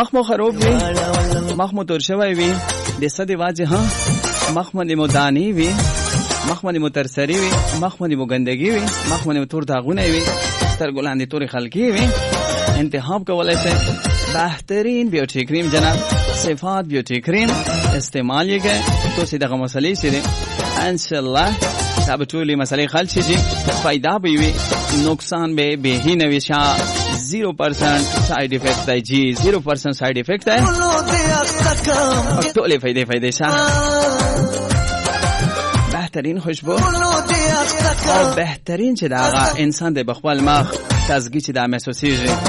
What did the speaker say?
مخ مو خراب وي، مخ مو تور شوی وي، د صد واجه ها مخ باندې مو دانی وي، مخ باندې مو ترسری وي، مخ باندې مو ګندګي وي، مخ باندې مو تور داغونه وي، سترګو لاندې تورې خلقي وي، انتخاب کولای شئ بهترین بیوټی کریم جناب صفات بیوټی کریم استعمال یې کړئ. تاسو دغه مسلې چې دي ان شاء الله تاسو ټولې مسلې حل شي، فائدہ به وي، نقصان به به نه وي. 0% ساइड इफेक्ट है जी, 0% side effect है. टोले फायदे सा बेहतरीन खुशबू और बेहतरीन चदागा इंसान दे बखवाल माख ताजगी चदा महसूसी